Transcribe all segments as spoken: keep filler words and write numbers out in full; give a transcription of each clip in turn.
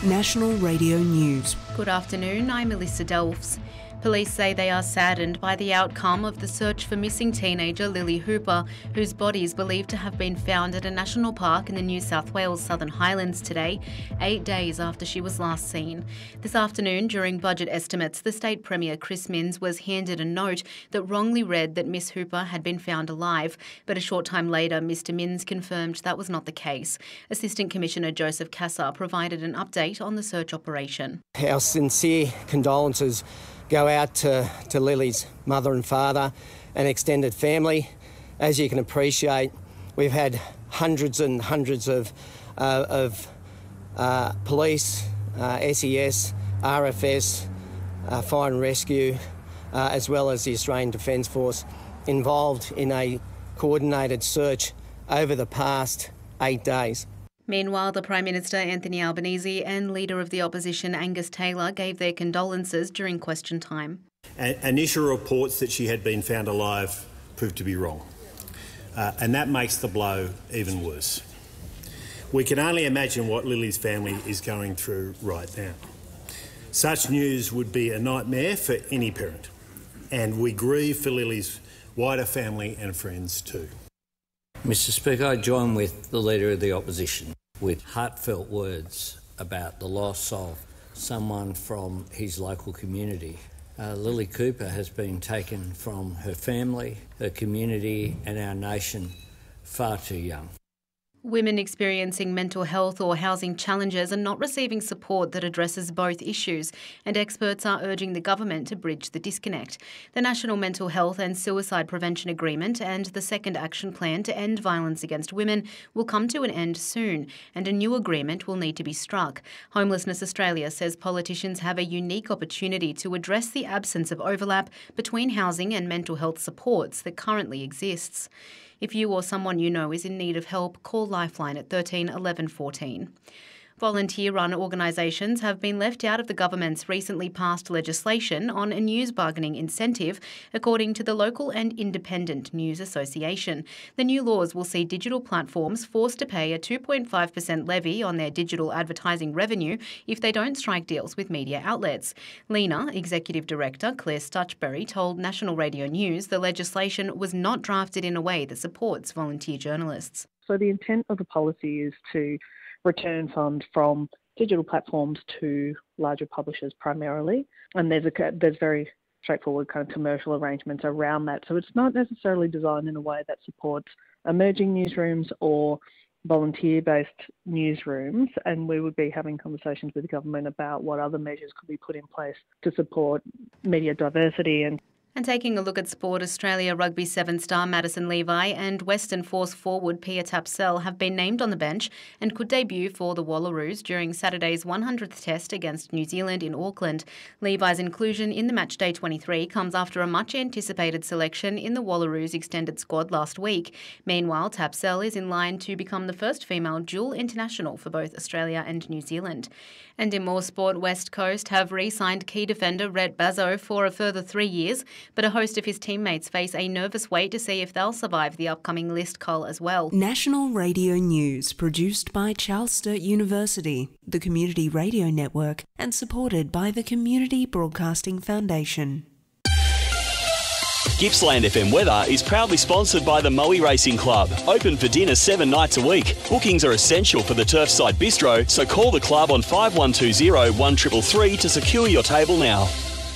National Radio News. Good afternoon, I'm Melissa Delfs. Police say they are saddened by the outcome of the search for missing teenager Lily Hooper, whose body is believed to have been found at a national park in the New South Wales Southern Highlands today, eight days after she was last seen. This afternoon, during budget estimates, the State Premier Chris Minns was handed a note that wrongly read that Miss Hooper had been found alive, but a short time later, Mr Minns confirmed that was not the case. Assistant Commissioner Joseph Cassar provided an update on the search operation. Our sincere condolences go out to, to Lily's mother and father and extended family. As you can appreciate, we've had hundreds and hundreds of, uh, of uh, police, uh, S E S, R F S, uh, Fire and Rescue, uh, as well as the Australian Defence Force involved in a coordinated search over the past eight days. Meanwhile, the Prime Minister Anthony Albanese and Leader of the Opposition Angus Taylor gave their condolences during question time. Initial reports that she had been found alive proved to be wrong, uh, and that makes the blow even worse. We can only imagine what Lily's family is going through right now. Such news would be a nightmare for any parent, and we grieve for Lily's wider family and friends too. Mister Speaker, I join with the Leader of the Opposition with heartfelt words about the loss of someone from his local community. Uh, Lily Cooper has been taken from her family, her community and our nation far too young. Women experiencing mental health or housing challenges are not receiving support that addresses both issues, and experts are urging the government to bridge the disconnect. The National Mental Health and Suicide Prevention Agreement and the Second Action Plan to End Violence Against Women will come to an end soon, and a new agreement will need to be struck. Homelessness Australia says politicians have a unique opportunity to address the absence of overlap between housing and mental health supports that currently exists. If you or someone you know is in need of help, call Lifeline at thirteen eleven fourteen. Volunteer-run organisations have been left out of the government's recently passed legislation on a news bargaining incentive, according to the Local and Independent News Association. The new laws will see digital platforms forced to pay a two point five percent levy on their digital advertising revenue if they don't strike deals with media outlets. Lena, Executive Director Claire Stutchbury, told National Radio News the legislation was not drafted in a way that supports volunteer journalists. So the intent of the policy is to return funds from digital platforms to larger publishers primarily, and there's a there's very straightforward kind of commercial arrangements around that. So it's not necessarily designed in a way that supports emerging newsrooms or volunteer-based newsrooms, and we would be having conversations with the government about what other measures could be put in place to support media diversity. And And taking a look at sport, Australia Rugby Seven star Madison Levi and Western Force forward Pia Tapsell have been named on the bench and could debut for the Wallaroos during Saturday's one hundredth Test against New Zealand in Auckland. Levi's inclusion in the Matchday twenty-three comes after a much-anticipated selection in the Wallaroos extended squad last week. Meanwhile, Tapsell is in line to become the first female dual international for both Australia and New Zealand. And in more sport, West Coast have re-signed key defender Rhett Bazzo for a further three years, but a host of his teammates face a nervous wait to see if they'll survive the upcoming list cull as well. National Radio News, produced by Charles Sturt University, the Community Radio Network, and supported by the Community Broadcasting Foundation. Gippsland F M Weather is proudly sponsored by the Moe Racing Club. Open for dinner seven nights a week. Bookings are essential for the Turfside Bistro, so call the club on five one two zero, one three three three to secure your table now.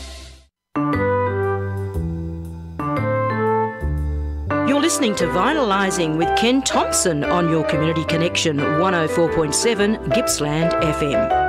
You're listening to Vitalising with Ken Thompson on your Community Connection one oh four point seven Gippsland F M.